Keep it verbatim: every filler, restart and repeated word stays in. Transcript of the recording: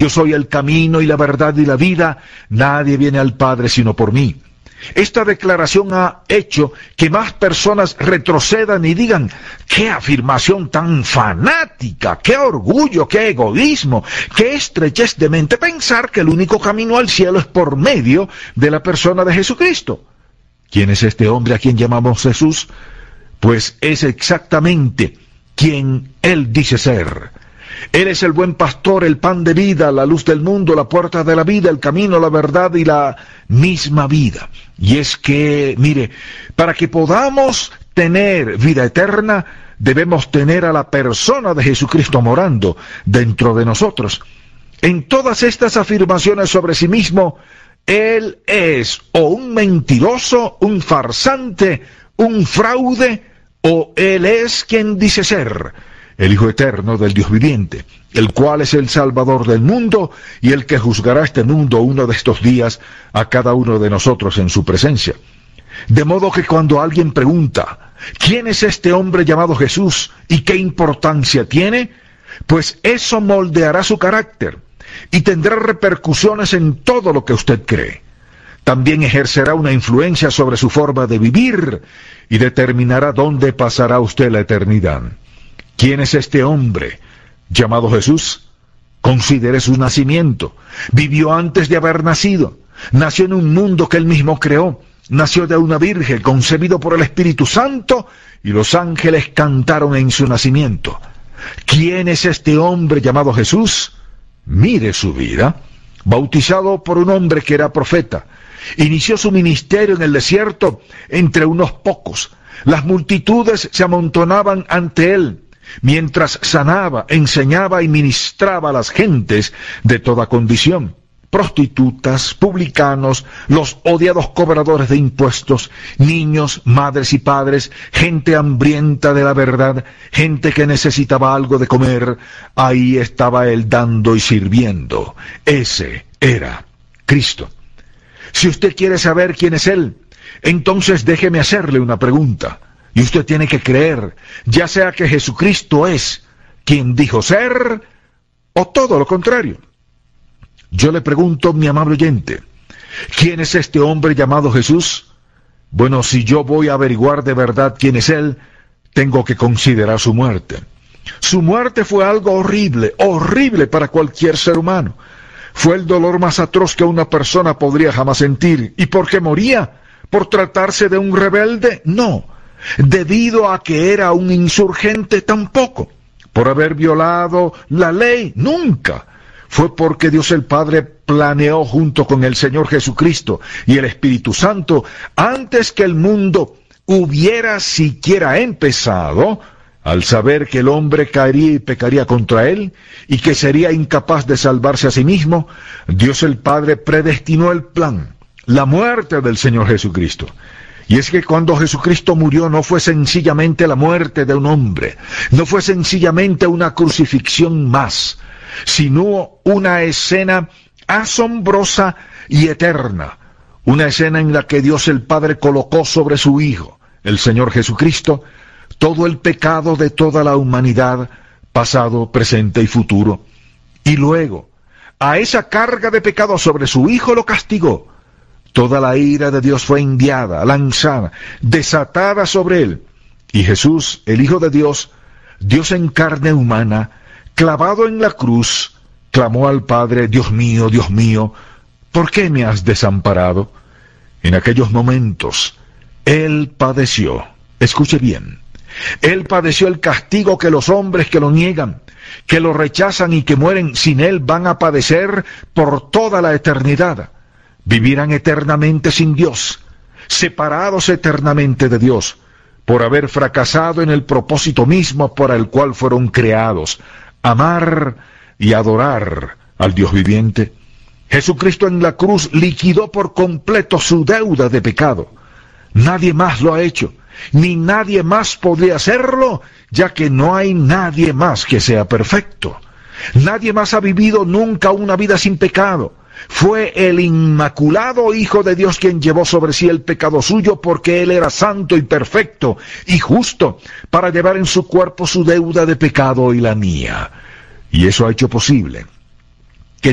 Yo soy el camino y la verdad y la vida. Nadie viene al Padre sino por mí. Esta declaración ha hecho que más personas retrocedan y digan: ¡qué afirmación tan fanática! ¡Qué orgullo! ¡Qué egoísmo! ¡Qué estrechez de mente pensar que el único camino al cielo es por medio de la persona de Jesucristo! ¿Quién es este hombre a quien llamamos Jesús? Pues es exactamente quien Él dice ser. Él es el buen pastor, el pan de vida, la luz del mundo, la puerta de la vida, el camino, la verdad y la misma vida. Y es que, mire, para que podamos tener vida eterna, debemos tener a la persona de Jesucristo morando dentro de nosotros. En todas estas afirmaciones sobre sí mismo, Él es o un mentiroso, un farsante, un fraude, o Él es quien dice ser: el Hijo eterno del Dios viviente, el cual es el Salvador del mundo y el que juzgará este mundo uno de estos días a cada uno de nosotros en su presencia. De modo que cuando alguien pregunta: ¿quién es este hombre llamado Jesús y qué importancia tiene?, pues eso moldeará su carácter y tendrá repercusiones en todo lo que usted cree. También ejercerá una influencia sobre su forma de vivir y determinará dónde pasará usted la eternidad. ¿Quién es este hombre llamado Jesús? Considere su nacimiento. Vivió antes de haber nacido. Nació en un mundo que Él mismo creó. Nació de una virgen, concebido por el Espíritu Santo, y los ángeles cantaron en su nacimiento. ¿Quién es este hombre llamado Jesús? Mire su vida. Bautizado por un hombre que era profeta. Inició su ministerio en el desierto entre unos pocos. Las multitudes se amontonaban ante Él, mientras sanaba, enseñaba y ministraba a las gentes de toda condición: prostitutas, publicanos, los odiados cobradores de impuestos, niños, madres y padres, gente hambrienta de la verdad, gente que necesitaba algo de comer. Ahí estaba Él dando y sirviendo. Ese era Cristo. Si usted quiere saber quién es Él, entonces déjeme hacerle una pregunta. Y usted tiene que creer, ya sea que Jesucristo es quien dijo ser, o todo lo contrario. Yo le pregunto, mi amable oyente, ¿quién es este hombre llamado Jesús? Bueno, si yo voy a averiguar de verdad quién es Él, tengo que considerar su muerte. Su muerte fue algo horrible, horrible para cualquier ser humano. Fue el dolor más atroz que una persona podría jamás sentir. ¿Y por qué moría? ¿Por tratarse de un rebelde? No. Debido a que era un insurgente, tampoco. Por haber violado la ley, nunca. Fue porque Dios el Padre planeó junto con el Señor Jesucristo y el Espíritu Santo, antes que el mundo hubiera siquiera empezado, al saber que el hombre caería y pecaría contra Él, y que sería incapaz de salvarse a sí mismo, Dios el Padre predestinó el plan, la muerte del Señor Jesucristo. Y es que cuando Jesucristo murió no fue sencillamente la muerte de un hombre, no fue sencillamente una crucifixión más, sino una escena asombrosa y eterna, una escena en la que Dios el Padre colocó sobre su Hijo, el Señor Jesucristo, todo el pecado de toda la humanidad, pasado, presente y futuro. Y luego, a esa carga de pecado sobre su Hijo lo castigó. Toda la ira de Dios fue enviada, lanzada, desatada sobre Él. Y Jesús, el Hijo de Dios, Dios en carne humana, clavado en la cruz, clamó al Padre: Dios mío, Dios mío, ¿por qué me has desamparado? En aquellos momentos, Él padeció. Escuche bien. Él padeció el castigo que los hombres que lo niegan, que lo rechazan y que mueren sin Él van a padecer por toda la eternidad. Vivirán eternamente sin Dios, separados eternamente de Dios, por haber fracasado en el propósito mismo para el cual fueron creados: amar y adorar al Dios viviente. Jesucristo en la cruz liquidó por completo su deuda de pecado. Nadie más lo ha hecho, ni nadie más podría hacerlo, ya que no hay nadie más que sea perfecto. Nadie más ha vivido nunca una vida sin pecado. Fue el inmaculado Hijo de Dios quien llevó sobre sí el pecado suyo, porque Él era santo y perfecto y justo, para llevar en su cuerpo su deuda de pecado y la mía. Y eso ha hecho posible